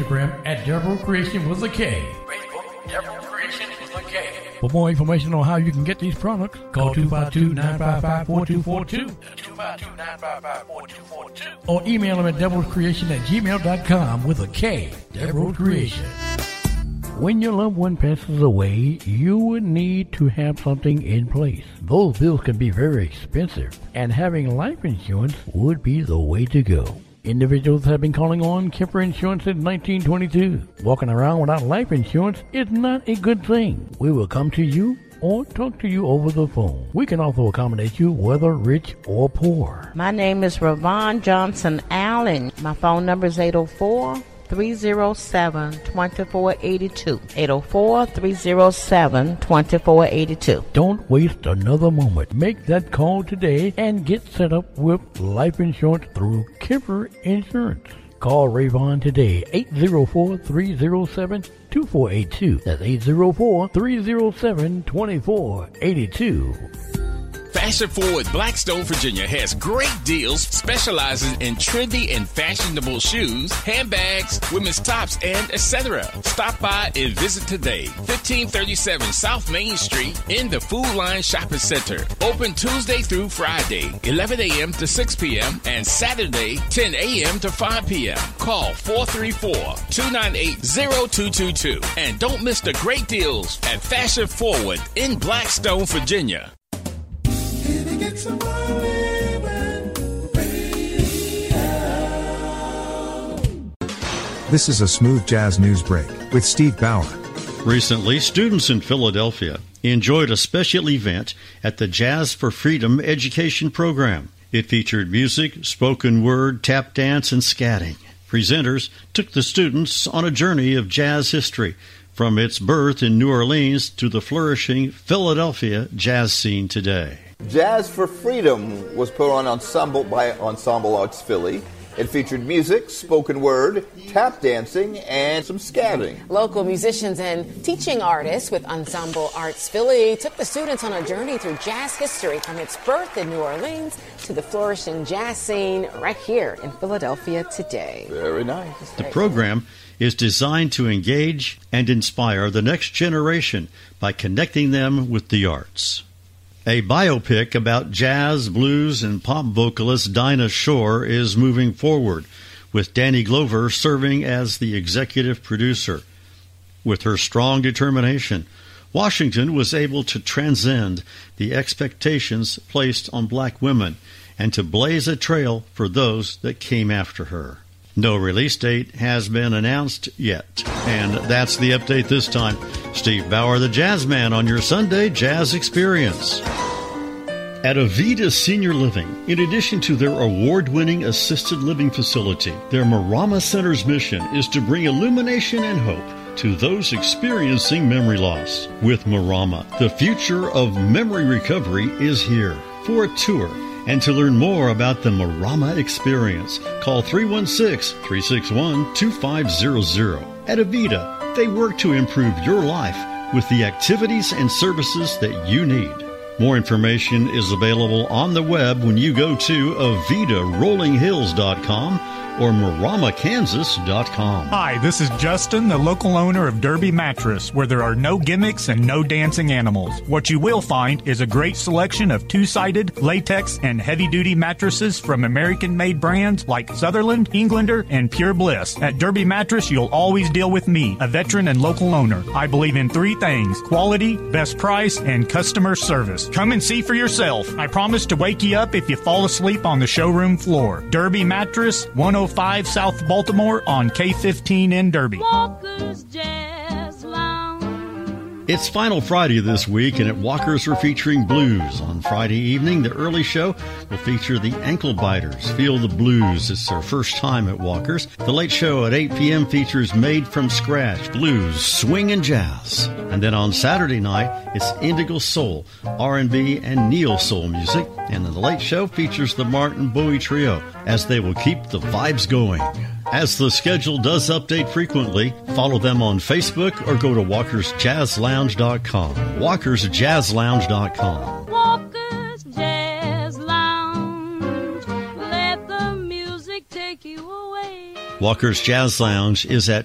Instagram at Devereaux Creation with a K. Facebook, Devereaux Creation with a K. For more information on how you can get these products, call 252-955-4242. 252-955-4242. Or email them at devilscreation@gmail.com with a K. Devereaux Creation. When your loved one passes away, you would need to have something in place. Those bills can be very expensive, and having life insurance would be the way to go. Individuals have been calling on Kemper Insurance since 1922. Walking around without life insurance is not a good thing. We will come to you or talk to you over the phone. We can also accommodate you whether rich or poor. My name is Ravon Johnson Allen. My phone number is 804-307-2482. 804-307-2482. Don't waste another moment. Make that call today and get set up with life insurance through Kemper Insurance. Call Ravon today, 804-307-2482. That's 804-307-2482. Fashion Forward Blackstone, Virginia has great deals specializing in trendy and fashionable shoes, handbags, women's tops, and etc. Stop by and visit today. 1537 South Main Street in the Food Line Shopping Center. Open Tuesday through Friday, 11 a.m. to 6 p.m. and Saturday, 10 a.m. to 5 p.m. Call 434-298-0222. And don't miss the great deals at Fashion Forward in Blackstone, Virginia. This is a smooth jazz news break with Steve Bauer. Recently, students in Philadelphia enjoyed a special event at the Jazz for Freedom education program. It featured music, spoken word, tap dance, and scatting. Presenters took the students on a journey of jazz history, from its birth in New Orleans to the flourishing Philadelphia jazz scene today. Jazz for Freedom was put on ensemble by Ensemble Arts Philly. It featured music, spoken word, tap dancing, and some scatting. Local musicians and teaching artists with Ensemble Arts Philly took the students on a journey through jazz history from its birth in New Orleans to the flourishing jazz scene right here in Philadelphia today. Very nice. The program is designed to engage and inspire the next generation by connecting them with the arts. A biopic about jazz, blues, and pop vocalist Dinah Shore is moving forward, with Danny Glover serving as the executive producer. With her strong determination, Washington was able to transcend the expectations placed on black women and to blaze a trail for those that came after her. No release date has been announced yet. And that's the update this time. Steve Bauer, the Jazz Man, on your Sunday Jazz Experience. At Avita Senior Living, in addition to their award-winning assisted living facility, their Marama Center's mission is to bring illumination and hope to those experiencing memory loss. With Marama, the future of memory recovery is here. For a tour and to learn more about the Marama experience, call 316-361-2500. At Avita, they work to improve your life with the activities and services that you need. More information is available on the web when you go to AvitaRollingHills.com or MaramaKansas.com. Hi, this is Justin, the local owner of Derby Mattress, where there are no gimmicks and no dancing animals. What you will find is a great selection of two-sided, latex, and heavy-duty mattresses from American-made brands like Sutherland, Englander, and Pure Bliss. At Derby Mattress, you'll always deal with me, a veteran and local owner. I believe in three things: quality, best price, and customer service. Come and see for yourself. I promise to wake you up if you fall asleep on the showroom floor. Derby Mattress, 105 South Baltimore on K15 in Derby. Walker's Jazz Lounge. It's Final Friday this week, and at Walker's we're featuring blues. On Friday evening, the early show will feature the Ankle Biters. Feel the blues. It's their first time at Walker's. The late show at 8 p.m. features Made from Scratch, blues, swing, and jazz. And then on Saturday night, it's Indigo Soul, R&B, and neo soul music. And then the late show features the Martin Bowie Trio, as they will keep the vibes going. As the schedule does update frequently, follow them on Facebook or go to WalkersJazzLounge.com. WalkersJazzLounge.com. Walker's Jazz Lounge. Let the music take you away. Walker's Jazz Lounge is at